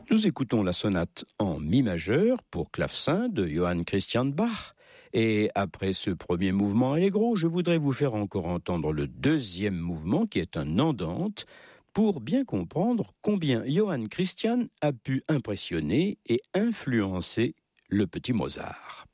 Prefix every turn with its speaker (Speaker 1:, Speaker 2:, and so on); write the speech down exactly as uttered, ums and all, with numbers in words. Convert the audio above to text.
Speaker 1: Nous écoutons la sonate en mi majeur pour clavecin de Johann Christian Bach. Et après ce premier mouvement allegro, je voudrais vous faire encore entendre le deuxième mouvement qui est un andante pour bien comprendre combien Johann Christian a pu impressionner et influencer le petit Mozart.